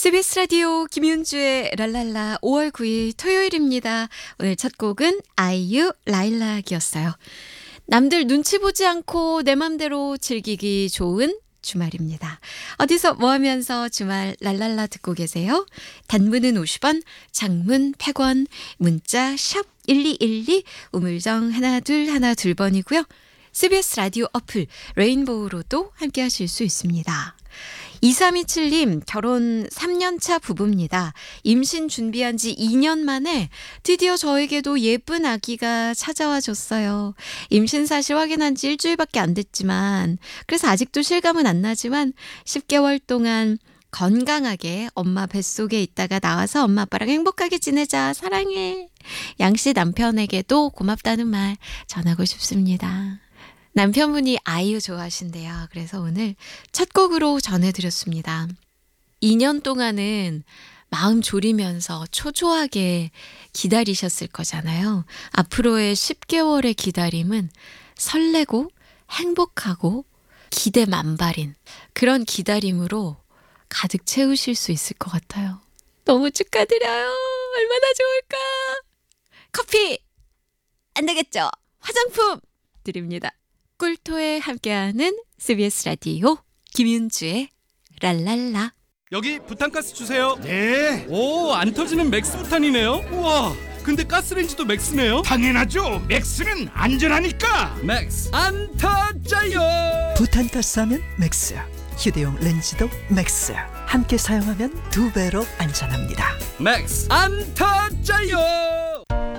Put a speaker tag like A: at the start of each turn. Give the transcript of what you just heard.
A: CBS 라디오 김윤주의 랄랄라 5월 9일 토요일입니다. 오늘 첫 곡은 아이유 라일락이었어요. 남들 눈치 보지 않고 내 맘대로 즐기기 좋은 주말입니다. 어디서 뭐 하면서 주말 랄랄라 듣고 계세요? 단문은 50원, 장문 100원, 문자 샵 1212, 우물정 하나 둘 1번이고요. CBS 라디오 어플 레인보우로도 함께 하실 수 있습니다. 2327님 결혼 3년차 부부입니다. 임신 준비한 지 2년 만에 드디어 저에게도 예쁜 아기가 찾아와 줬어요. 임신 사실 확인한 지 일주일밖에 안 됐지만 그래서 아직도 실감은 안 나지만 10개월 동안 건강하게 엄마 뱃속에 있다가 나와서 엄마 아빠랑 행복하게 지내자 사랑해. 양씨 남편에게도 고맙다는 말 전하고 싶습니다. 남편분이 아이유 좋아하신대요. 그래서 오늘 첫 곡으로 전해드렸습니다. 2년 동안은 마음 졸이면서 초조하게 기다리셨을 거잖아요. 앞으로의 10개월의 기다림은 설레고 행복하고 기대 만발인 그런 기다림으로 가득 채우실 수 있을 것 같아요. 너무 축하드려요. 얼마나 좋을까. 커피 안 되겠죠? 화장품 드립니다. 꿀토에 함께하는 CBS 라디오 김윤주의 랄랄라.
B: 여기 부탄가스 주세요.
C: 네,
B: 오, 안 터지는 맥스 부탄이네요. 우와, 근데 가스레인지도 맥스네요.
C: 당연하죠. 맥스는 안전하니까.
B: 맥스 안 터져요.
D: 부탄가스 하면 맥스, 휴대용 렌즈도 맥스. 함께 사용하면 2배로 안전합니다.
B: 맥스 안 터져요.